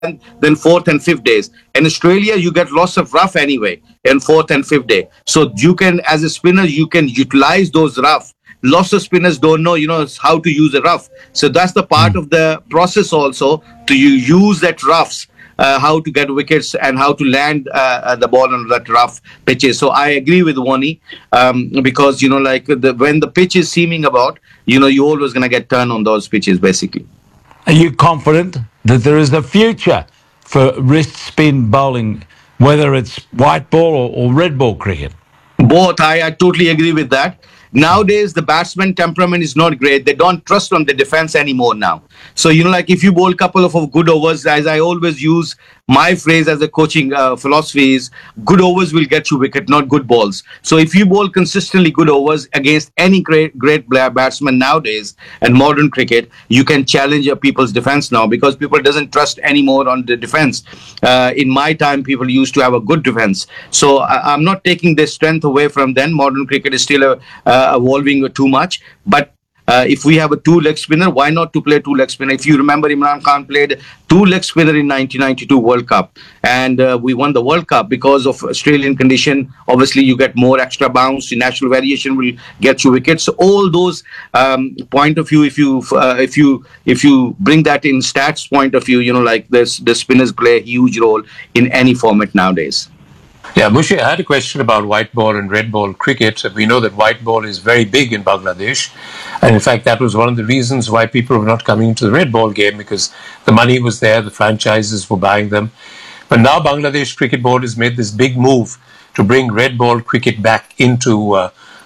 then fourth and fifth days. In Australia, you get lots of rough anyway in fourth and fifth day. So you can, as a spinner, you can utilize those rough. Lots of spinners don't know, how to use a rough. So that's the part of the process also, to you use that roughs, how to get wickets and how to land the ball on that rough pitches. So I agree with Wani, because when the pitch is seeming about, you're always going to get turned on those pitches basically. Are you confident that there is a future for wrist spin bowling, whether it's white ball or red ball cricket? Both. I totally agree with that. Nowadays, the batsman temperament is not great. They don't trust on the defense anymore now. So, if you bowl a couple of good overs, as I always use my phrase as a coaching philosophy is, good overs will get you wicket, not good balls. So if you bowl consistently good overs against any great batsman nowadays and modern cricket, you can challenge your people's defense now, because people doesn't trust anymore on the defense. In my time, people used to have a good defense. So I'm not taking their strength away from them. Modern cricket is still evolving too much. But if we have a two-leg spinner, why not to play two-leg spinner? If you remember, Imran Khan played two-leg spinner in 1992 World Cup, and we won the World Cup because of Australian condition. Obviously, you get more extra bounce. The natural variation will get you wickets. So all those point of view, if you bring that in stats point of view, like this, the spinners play a huge role in any format nowadays. Yeah, Mushi, I had a question about white ball and red ball cricket. We know that white ball is very big in Bangladesh. And in fact, that was one of the reasons why people were not coming into the red ball game, because the money was there, the franchises were buying them. But now Bangladesh Cricket Board has made this big move to bring red ball cricket back into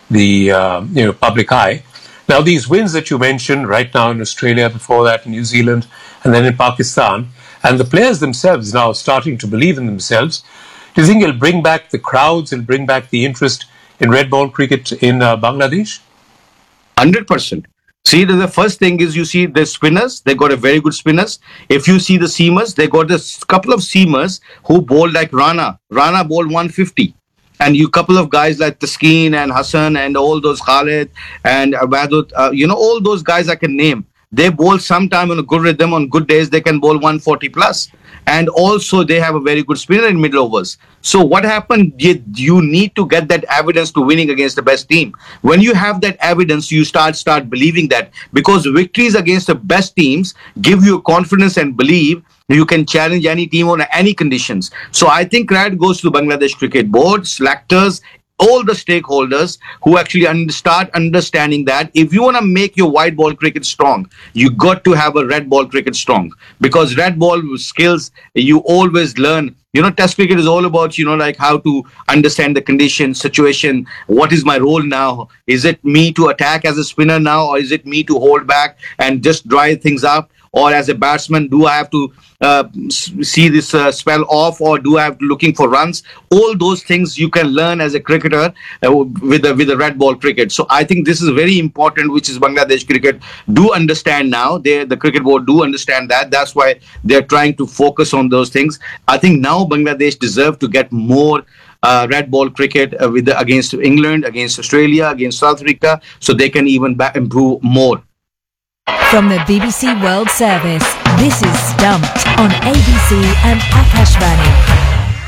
the public eye. Now, these wins that you mentioned right now in Australia, before that in New Zealand, and then in Pakistan, and the players themselves now starting to believe in themselves, do you think it'll bring back the crowds and bring back the interest in red ball cricket in Bangladesh? 100%. See, the first thing is, you see the spinners, they got a very good spinners. If you see the seamers, they got a couple of seamers who bowl like Rana. Rana bowled 150. And you couple of guys like Taskeen and Hassan and all those Khalid and Abadut, all those guys I can name. They bowl sometime on a good rhythm. On good days, they can bowl 140 plus. And also, they have a very good spinner in middle overs. So what happened? You need to get that evidence to winning against the best team. When you have that evidence, you start believing that, because victories against the best teams give you confidence and believe you can challenge any team on any conditions. So I think credit goes to Bangladesh Cricket Board, selectors, all the stakeholders who actually start understanding that if you want to make your white ball cricket strong, you got to have a red ball cricket strong, because red ball skills you always learn. Test cricket is all about, like how to understand the condition, situation. What is my role now? Is it me to attack as a spinner now, or is it me to hold back and just dry things up? Or as a batsman, do I have to see this spell off, or do I have to looking for runs? All those things you can learn as a cricketer with the red ball cricket. So I think this is very important, which is Bangladesh cricket do understand now. The cricket board do understand that. That's why they're trying to focus on those things. I think now Bangladesh deserve to get more red ball cricket against England, against Australia, against South Africa, so they can even improve more. From the BBC World Service, this is Stumped on ABC and Akashvani.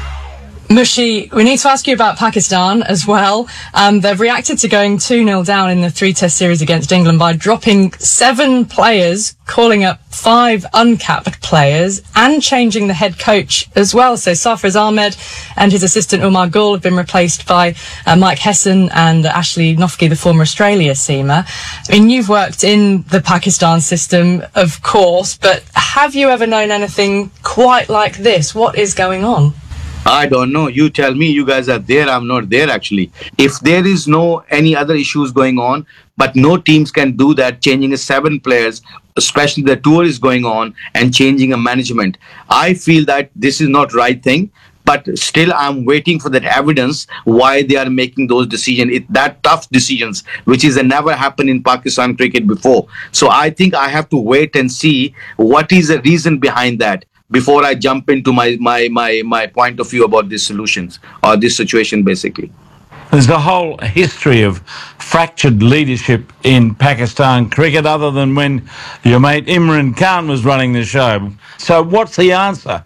Mushi, we need to ask you about Pakistan as well. They've reacted to going 2-0 down in the 3-test series against England by dropping 7 players, calling up 5 uncapped players, and changing the head coach as well. So Sarfraz Ahmed and his assistant Umar Gul have been replaced by Mike Hesson and Ashley Nofke, the former Australia seamer. I mean, you've worked in the Pakistan system, of course, but have you ever known anything quite like this? What is going on? I don't know. You tell me. You guys are there. I'm not there, actually. If there is no any other issues going on, but no teams can do that, changing 7 players, especially the tour is going on, and changing a management. I feel that this is not right thing. But still, I'm waiting for that evidence why they are making those decisions. That tough decisions, which is never happened in Pakistan cricket before. So I think I have to wait and see what is the reason behind that before I jump into my point of view about these solutions or this situation, basically. There's a whole history of fractured leadership in Pakistan cricket other than when your mate Imran Khan was running the show. So what's the answer?